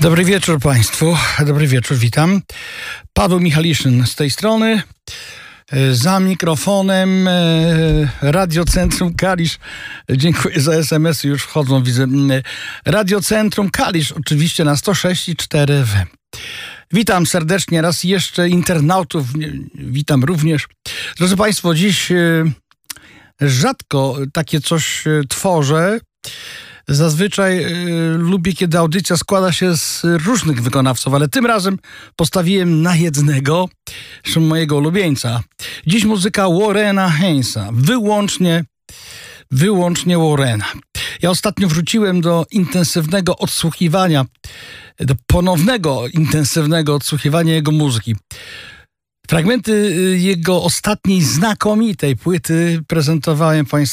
Dobry wieczór Państwu, dobry wieczór, witam. Paweł Michaliszyn z tej strony, za mikrofonem Radiocentrum Kalisz. Dziękuję za SMS-y, już wchodzą, widzę. Radiocentrum Kalisz, oczywiście na 106,4 FM. Witam serdecznie raz jeszcze internautów, witam również. Drodzy Państwo, dziś rzadko takie coś tworzę. Zazwyczaj lubię, kiedy audycja składa się z różnych wykonawców, ale tym razem postawiłem na jednego, mojego ulubieńca. Dziś muzyka Warrena Haynes'a, wyłącznie Warrena. Ja ostatnio wróciłem do intensywnego odsłuchiwania, do ponownego intensywnego odsłuchiwania jego muzyki. Fragmenty jego ostatniej znakomitej płyty prezentowałem Państwu